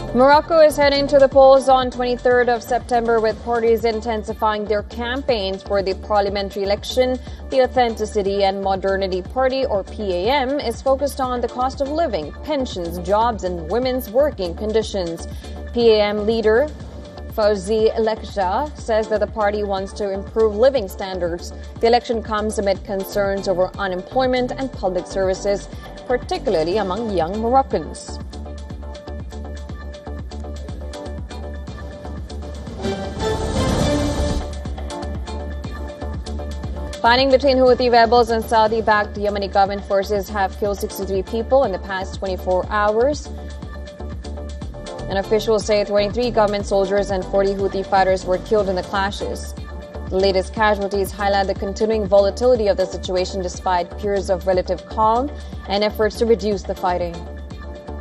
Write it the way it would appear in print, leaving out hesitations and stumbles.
Morocco is heading to the polls on 23rd of September with parties intensifying their campaigns for the parliamentary election. The Authenticity and Modernity Party, or PAM, is focused on the cost of living, pensions, jobs, and women's working conditions. PAM leader Fawzi Lekja says that the party wants to improve living standards. The election comes amid concerns over unemployment and public services, particularly among young Moroccans. Fighting between Houthi rebels and Saudi-backed Yemeni government forces have killed 63 people in the past 24 hours. And officials say 23 government soldiers and 40 Houthi fighters were killed in the clashes. The latest casualties highlight the continuing volatility of the situation despite periods of relative calm and efforts to reduce the fighting.